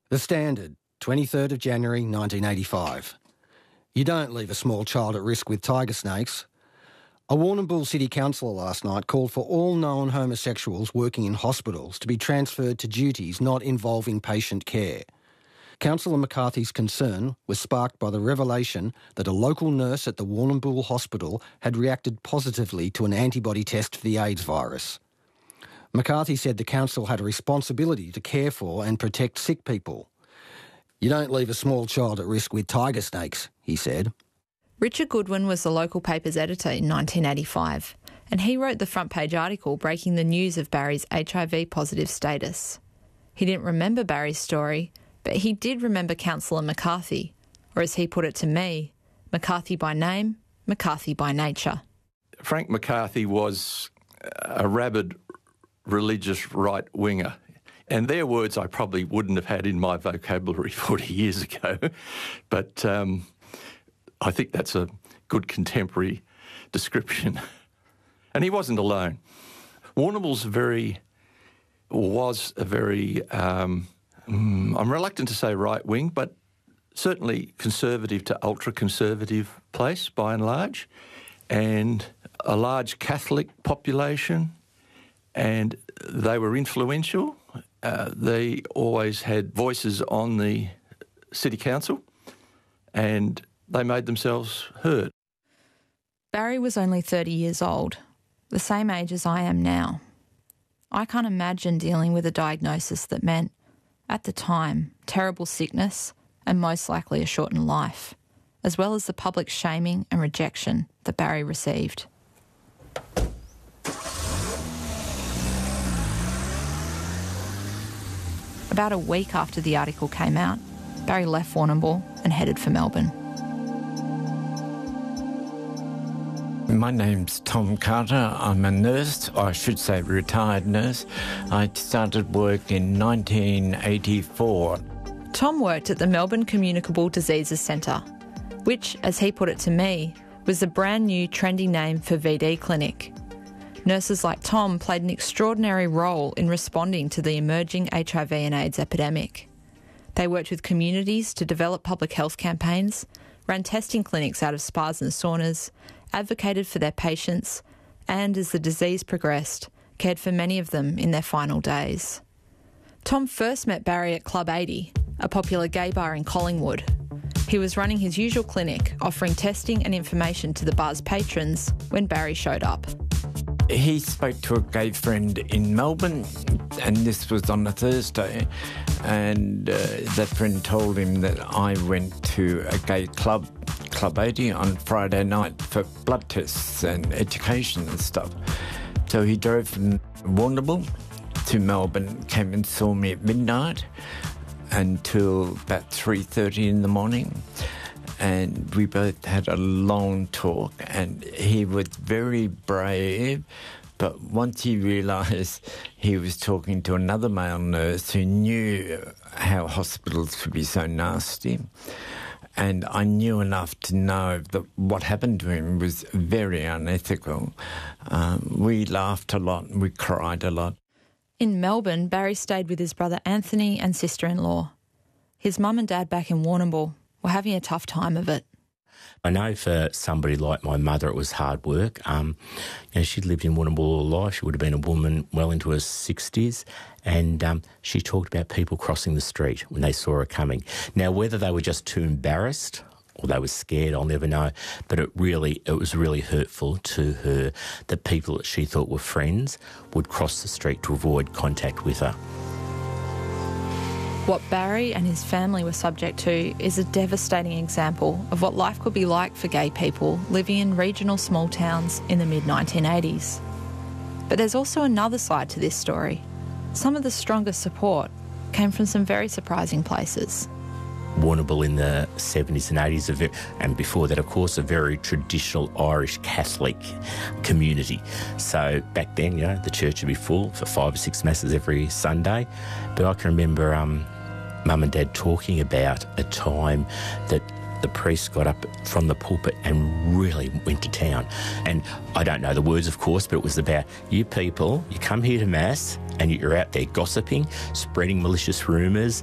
The Standard, 23rd of January 1985. You don't leave a small child at risk with tiger snakes. A Warrnambool City Councillor last night called for all known homosexuals working in hospitals to be transferred to duties not involving patient care. Councillor McCarthy's concern was sparked by the revelation that a local nurse at the Warrnambool Hospital had reacted positively to an antibody test for the AIDS virus. McCarthy said the council had a responsibility to care for and protect sick people. You don't leave a small child at risk with tiger snakes, he said. Richard Goodwin was the local paper's editor in 1985, and he wrote the front page article breaking the news of Barry's HIV-positive status. He didn't remember Barry's story, but he did remember Councillor McCarthy, or as he put it to me, McCarthy by name, McCarthy by nature. Frank McCarthy was a rabid religious right-winger. And their words I probably wouldn't have had in my vocabulary 40 years ago. But I think that's a good contemporary description. And he wasn't alone. Warrnambool's was a very, I'm reluctant to say right-wing, but certainly conservative to ultra-conservative place by and large, and a large Catholic population, and they were influential. They always had voices on the city council and they made themselves heard. Barry was only 30 years old, the same age as I am now. I can't imagine dealing with a diagnosis that meant, at the time, terrible sickness and most likely a shortened life, as well as the public shaming and rejection that Barry received. About a week after the article came out, Barry left Warrnambool and headed for Melbourne. My name's Tom Carter. I'm a nurse, or I should say retired nurse. I started work in 1984. Tom worked at the Melbourne Communicable Diseases Centre, which, as he put it to me, was the brand new trendy name for VD clinic. Nurses like Tom played an extraordinary role in responding to the emerging HIV and AIDS epidemic. They worked with communities to develop public health campaigns, ran testing clinics out of spas and saunas, advocated for their patients, and as the disease progressed, cared for many of them in their final days. Tom first met Barry at Club 80, a popular gay bar in Collingwood. He was running his usual clinic, offering testing and information to the bar's patrons when Barry showed up. He spoke to a gay friend in Melbourne, and this was on a Thursday, and that friend told him that I went to a gay club, Club 80, on Friday night for blood tests and education and stuff. So he drove from Warrnambool to Melbourne, came and saw me at midnight until about 3:30 in the morning. And we both had a long talk, and he was very brave, but once he realised he was talking to another male nurse who knew how hospitals could be so nasty, and I knew enough to know that what happened to him was very unethical. We laughed a lot and we cried a lot. In Melbourne, Barry stayed with his brother Anthony and sister-in-law. His mum and dad back in Warrnambool were having a tough time of it. I know for somebody like my mother it was hard work. She'd lived in Warrnambool all her life. She would have been a woman well into her 60s, and she talked about people crossing the street when they saw her coming. Now, whether they were just too embarrassed or they were scared, I'll never know, but it was really hurtful to her that people that she thought were friends would cross the street to avoid contact with her. What Barry and his family were subject to is a devastating example of what life could be like for gay people living in regional small towns in the mid-1980s. But there's also another side to this story. Some of the strongest support came from some very surprising places. Warrnambool in the 70s and 80s, and before that, of course, a very traditional Irish Catholic community. So back then, the church would be full for 5 or 6 masses every Sunday. But I can remember Mum and Dad talking about a time that the priest got up from the pulpit and really went to town. And I don't know the words, of course, but it was about, you people, you come here to Mass and you're out there gossiping, spreading malicious rumours,